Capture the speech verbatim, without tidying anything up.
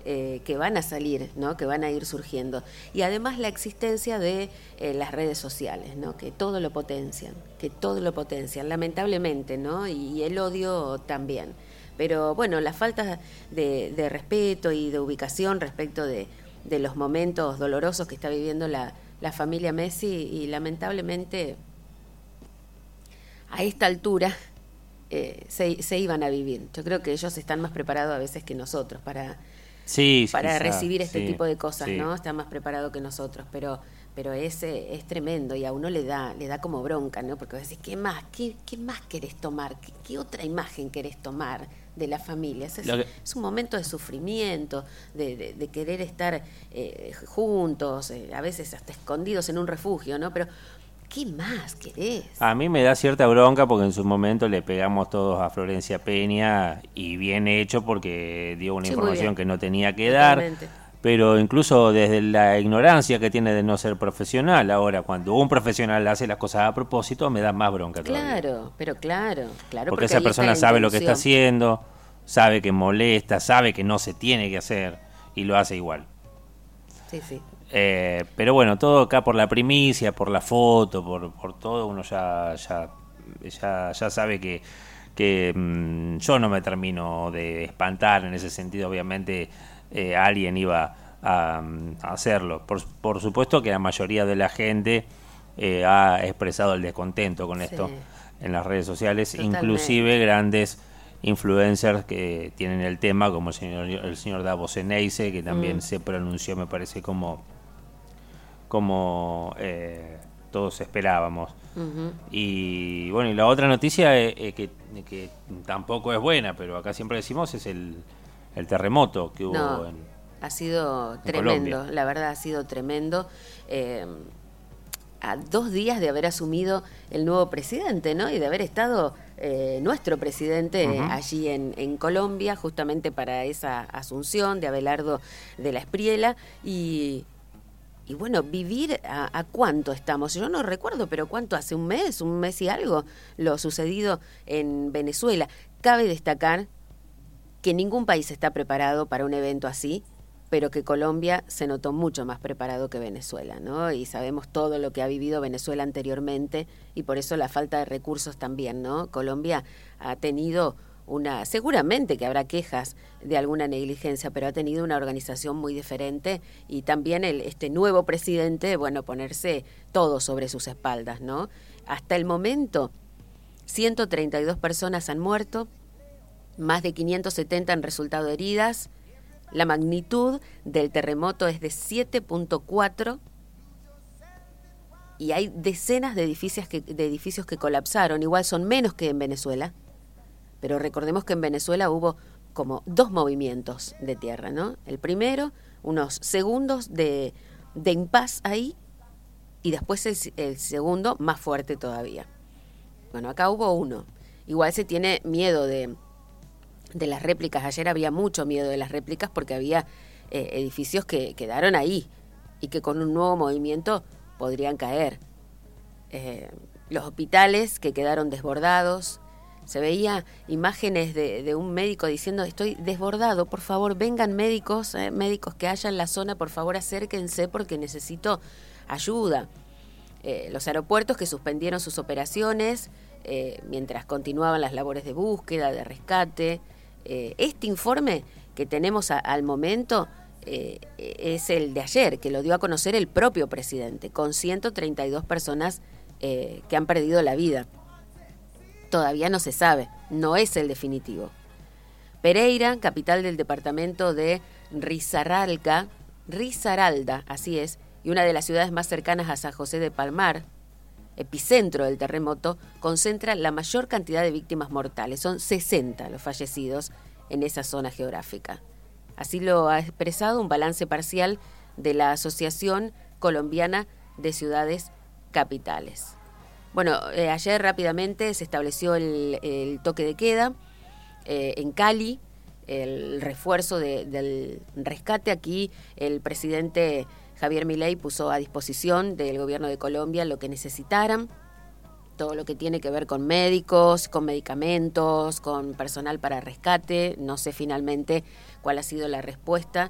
eh, que van a salir, ¿no? Que van a ir surgiendo. Y además la existencia de eh, las redes sociales, ¿no? Que todo lo potencian, que todo lo potencian, lamentablemente, ¿no? Y, y el odio también. Pero bueno, la falta de, de respeto y de ubicación respecto de, de los momentos dolorosos que está viviendo la, la familia Messi, y lamentablemente a esta altura eh, se, se iban a vivir. Yo creo que ellos están más preparados a veces que nosotros para, sí, para quizá, recibir este sí, tipo de cosas, sí. ¿no? Están más preparados que nosotros, pero pero es, eh, es tremendo, y a uno le da le da como bronca, ¿no? Porque vos decís, ¿qué más? ¿Qué, qué más querés tomar? ¿Qué, qué otra imagen querés tomar de la familia? Es, que... es un momento de sufrimiento, de, de, de querer estar eh, juntos, eh, a veces hasta escondidos en un refugio, ¿no? Pero ¿qué más querés? A mí me da cierta bronca porque en su momento le pegamos todos a Florencia Peña, y bien hecho porque dio una Sí, información que no tenía que Totalmente. dar, pero incluso desde la ignorancia que tiene de no ser profesional. Ahora, cuando un profesional hace las cosas a propósito, me da más bronca todavía. Claro, pero claro, claro. Porque, Porque esa ahí persona está la sabe lo que está intención. haciendo, sabe que molesta, sabe que no se tiene que hacer, y lo hace igual. Sí, sí. Eh, pero bueno, todo acá por la primicia, por la foto, por, por todo, uno ya ya ya, ya sabe que, que mmm, yo no me termino de espantar en ese sentido. Obviamente eh, alguien iba a, a hacerlo. Por, por supuesto que la mayoría de la gente eh, ha expresado el descontento con esto Sí. en las redes sociales, Totalmente. inclusive grandes influencers que tienen el tema, como el señor, el señor Davos Eneise, que también mm. se pronunció, me parece, como como eh, todos esperábamos. Uh-huh. Y bueno, y la otra noticia es, es que, que tampoco es buena, pero acá siempre decimos, es el, el terremoto que hubo no, en ha sido en tremendo, Colombia. La verdad ha sido tremendo. Eh, a dos días de haber asumido el nuevo presidente, ¿no? Y de haber estado eh, nuestro presidente uh-huh. allí en, en Colombia, justamente para esa asunción de Abelardo de la Espriella. Y, y bueno, vivir a, a cuánto estamos, yo no recuerdo, pero cuánto, hace un mes, un mes y algo, lo sucedido en Venezuela. Cabe destacar que ningún país está preparado para un evento así, pero que Colombia se notó mucho más preparado que Venezuela, ¿no? Y sabemos todo lo que ha vivido Venezuela anteriormente, y por eso la falta de recursos también, ¿no? Colombia ha tenido una, seguramente que habrá quejas de alguna negligencia, pero ha tenido una organización muy diferente, y también el, este nuevo presidente, bueno, ponerse todo sobre sus espaldas, ¿no? Hasta el momento, ciento treinta y dos personas han muerto, más de quinientas setenta han resultado heridas. La magnitud del terremoto es de siete punto cuatro y hay decenas de edificios, que, de edificios que colapsaron. Igual son menos que en Venezuela, pero recordemos que en Venezuela hubo como dos movimientos de tierra, ¿no? El primero, unos segundos de, de impas ahí, y después el, el segundo más fuerte todavía. Bueno, acá hubo uno. Igual se tiene miedo de... de las réplicas. Ayer había mucho miedo de las réplicas porque había eh, edificios que quedaron ahí y que con un nuevo movimiento podrían caer. Eh, los hospitales que quedaron desbordados. Se veía imágenes de, de un médico diciendo: estoy desbordado, por favor, vengan médicos, eh, médicos que haya en la zona, por favor acérquense porque necesito ayuda. Eh, los aeropuertos que suspendieron sus operaciones eh, mientras continuaban las labores de búsqueda, de rescate. Eh, este informe que tenemos a, al momento eh, es el de ayer, que lo dio a conocer el propio presidente, con ciento treinta y dos personas eh, que han perdido la vida. Todavía no se sabe, no es el definitivo. Pereira, capital del departamento de Risaralda, Risaralda, así es, y una de las ciudades más cercanas a San José de Palmar, epicentro del terremoto, concentra la mayor cantidad de víctimas mortales. Son sesenta los fallecidos en esa zona geográfica. Así lo ha expresado un balance parcial de la Asociación Colombiana de Ciudades Capitales. Bueno, eh, ayer rápidamente se estableció el, el toque de queda eh, en Cali, el refuerzo de, del rescate. Aquí el presidente Javier Milei puso a disposición del gobierno de Colombia lo que necesitaran, todo lo que tiene que ver con médicos, con medicamentos, con personal para rescate. No sé finalmente cuál ha sido la respuesta